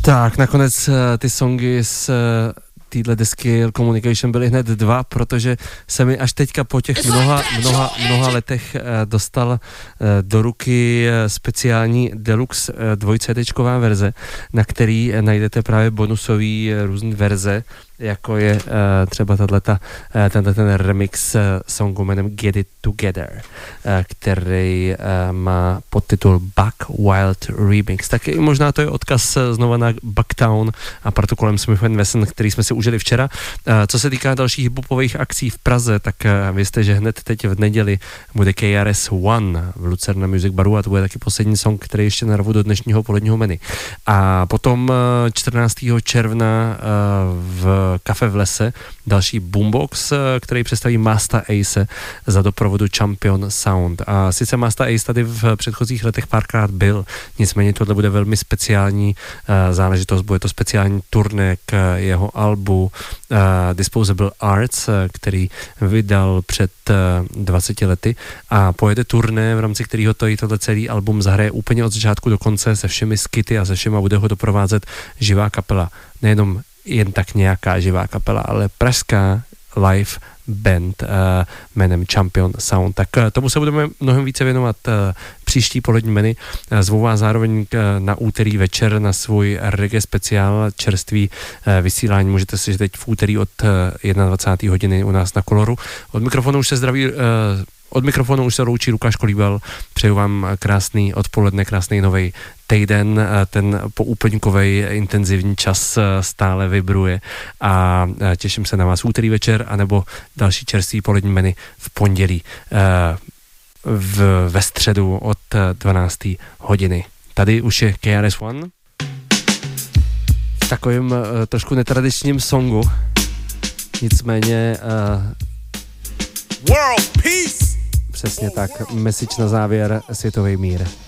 Tak, nakonec ty songy z téhle desky Communication byly hned 2, protože se mi až teďka po těch mnoha letech dostal do ruky speciální deluxe 2CD verze, na který najdete právě bonusový různý verze, jako je třeba tenhle ten remix songu jménem Get It Together, který má podtitul Buck Wild Remix. Tak možná to je odkaz znova na Bucktown a protokolem Smith & Wesson, který jsme si užili včera. Co se týká dalších hiphopových akcí v Praze, tak vězte, že hned teď v neděli bude KRS One v Lucerna Music Baru a to bude taky poslední song, který ještě narvu do dnešního poledního menu. A potom 14. června v Kafe v lese další boombox, který představí Masta Ace za doprovodu Champion Sound. A sice Masta Ace tady v předchozích letech párkrát byl, nicméně tohle bude velmi speciální záležitost, bude to speciální turné k jeho albu Disposable Arts, který vydal před 20 lety a pojede turné, v rámci kterého tohle celý album zahraje úplně od začátku do konce se všemi skity a se všema bude ho doprovázet živá kapela. Nejenom jen tak nějaká živá kapela, ale pražská live band jménem Champion Sound. Tak tomu se budeme mnohem více věnovat příští polední menu. Zvu vás zároveň na úterý večer na svůj reggae speciál čerstvý vysílání. Můžete si teď v úterý od 21. hodiny u nás na Koloru. Od mikrofonu už se loučí Lukáš Kolíbal. Přeju vám krásný odpoledne, krásný nový týden. Ten poúplňkovej intenzivní čas stále vibruje a těším se na vás úterý večer anebo další čerstvý polední menu v pondělí ve středu od 12. hodiny. Tady už je KRS One v takovém trošku netradičním songu. Nicméně World Peace! přesně tak, message na závěr, světový mír.